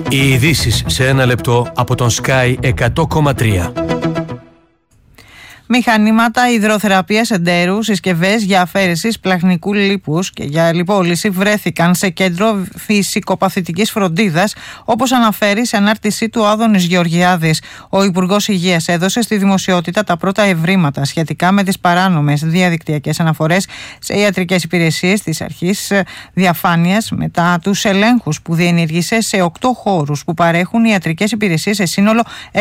Οι ειδήσεις σε ένα λεπτό από τον Sky 100,3. Μηχανήματα υδροθεραπείας εντέρου, συσκευές για αφαίρεση σπλαχνικού λίπους και για λιπόλυση βρέθηκαν σε κέντρο φυσικοπαθητικής φροντίδας, όπως αναφέρει σε ανάρτησή του ο Άδωνης Γεωργιάδης. Ο Υπουργός Υγείας έδωσε στη δημοσιότητα τα πρώτα ευρήματα σχετικά με τις παράνομες διαδικτυακές αναφορές σε ιατρικές υπηρεσίες της αρχής διαφάνειας μετά τους ελέγχους που διενήργησε σε 8 χώρους που παρέχουν ιατρικές υπηρεσίες σε σύνολο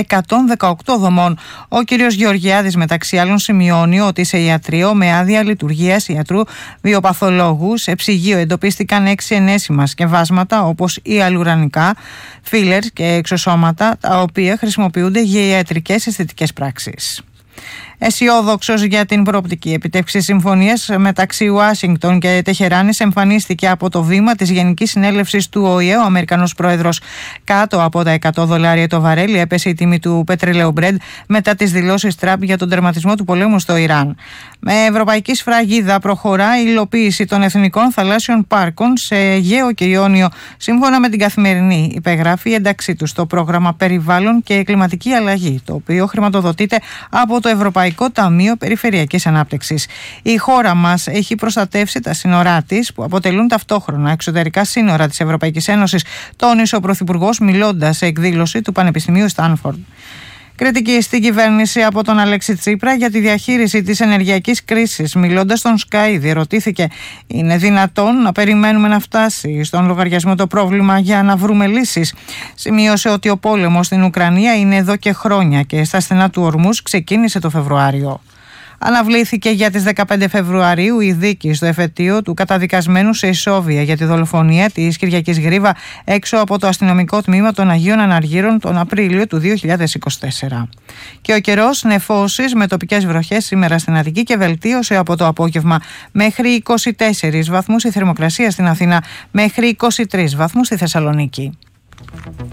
118 δομών. Ο κ. Γεωργιάδης μεταξύ άλλων σημειώνει ότι σε ιατρείο με άδεια λειτουργίας ιατρού βιοπαθολόγου σε ψυγείο εντοπίστηκαν 6 ενέσιμα σκευάσματα όπως ιαλουρανικά, φίλερ και εξωσώματα, τα οποία χρησιμοποιούνται για ιατρικές αισθητικές πράξεις. Αισιόδοξος για την προοπτική επιτεύξη συμφωνίας μεταξύ Ουάσιγκτον και Τεχεράνης εμφανίστηκε από το βήμα της Γενικής Συνέλευσης του ΟΗΕ ο Αμερικανός Πρόεδρος. Κάτω από τα $100 το βαρέλι έπεσε η τιμή του πετρελαίου Brent μετά τις δηλώσεις Τραμπ για τον τερματισμό του πολέμου στο Ιράν. Με ευρωπαϊκή σφραγίδα προχωρά η υλοποίηση των εθνικών θαλάσσιων πάρκων σε Αιγαίο και Ιόνιο. Σύμφωνα με την Καθημερινή, υπεγράφει η ένταξή του στο πρόγραμμα Περιβάλλον και Κλιματική Αλλαγή, το οποίο χρηματοδοτείται από το Ευρωπαϊκό Ταμείο Περιφερειακής Ανάπτυξης. Η χώρα μας έχει προστατεύσει τα σύνορά της, που αποτελούν ταυτόχρονα εξωτερικά σύνορα της Ευρωπαϊκής Ένωσης, τόνισε ο Πρωθυπουργός μιλώντας σε εκδήλωση του Πανεπιστημίου Στάνφορντ. Κριτική στην κυβέρνηση από τον Αλέξη Τσίπρα για τη διαχείριση της ενεργειακής κρίσης. Μιλώντας στον Sky, διερωτήθηκε: είναι δυνατόν να περιμένουμε να φτάσει στον λογαριασμό το πρόβλημα για να βρούμε λύσεις? Σημείωσε ότι ο πόλεμος στην Ουκρανία είναι εδώ και χρόνια και στα στενά του Ορμούς ξεκίνησε το Φεβρουάριο. Αναβλήθηκε για τις 15 Φεβρουαρίου η δίκη στο εφετείο του καταδικασμένου σε ισόβια για τη δολοφονία της Κυριακής Γρίβα έξω από το αστυνομικό τμήμα των Αγίων Αναργύρων τον Απρίλιο του 2024. Και ο καιρός: νεφώσεις με τοπικές βροχές σήμερα στην Αττική και βελτίωσε από το απόγευμα. Μέχρι 24 βαθμούς η θερμοκρασία στην Αθήνα, μέχρι 23 βαθμούς στη Θεσσαλονίκη.